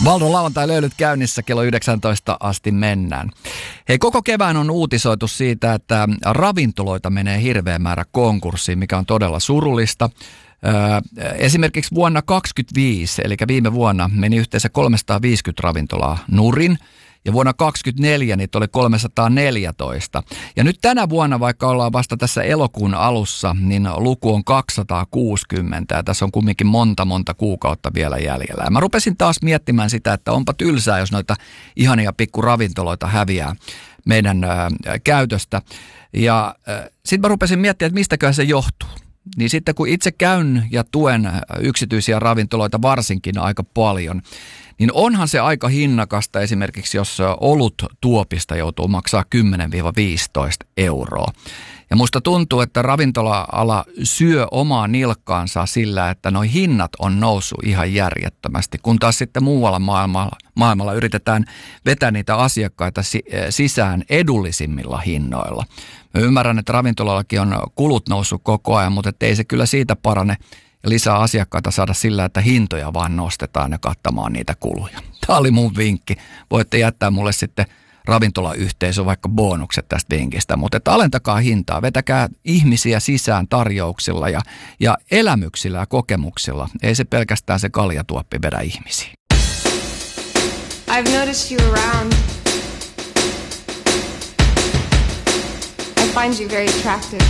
Valdon lauantai-löylyt käynnissä, kello 19 asti mennään. Hei, koko kevään on uutisoitu siitä, että ravintoloita menee hirveä määrä konkurssiin, mikä on todella surullista. Esimerkiksi vuonna 2025, eli viime vuonna, meni yhteensä 350 ravintolaa nurin. Ja vuonna 2024 niitä oli 314. Ja nyt tänä vuonna, vaikka ollaan vasta tässä elokuun alussa, niin luku on 260. Ja tässä on kumminkin monta kuukautta vielä jäljellä. Ja mä rupesin taas miettimään sitä, että onpa tylsää, jos noita ihania pikkuravintoloita häviää meidän käytöstä. Ja sitten mä rupesin miettimään, että mistäköhän se johtuu. Niin sitten kun itse käyn ja tuen yksityisiä ravintoloita varsinkin aika paljon, niin onhan se aika hinnakasta esimerkiksi, jos olut tuopista joutuu maksaa 10-15 euroa. Ja musta tuntuu, että ravintola-ala syö omaa nilkkaansa sillä, että noi hinnat on noussut ihan järjettömästi, kun taas sitten muualla maailmalla yritetään vetää niitä asiakkaita sisään edullisimmilla hinnoilla. Mä ymmärrän, että ravintolallakin on kulut noussut koko ajan, mutta ei se kyllä siitä parane ja lisää asiakkaita saada sillä, että hintoja vaan nostetaan ja kattamaan niitä kuluja. Tämä oli mun vinkki. Voitte jättää mulle sitten ravintolayhteisö vaikka bonukset tästä vinkistä, mutta että alentakaa hintaa, vetäkää ihmisiä sisään tarjouksilla ja elämyksillä ja kokemuksilla. Ei se pelkästään se kaljatuoppi vedä ihmisiä. I've noticed you around. I find you very attractive.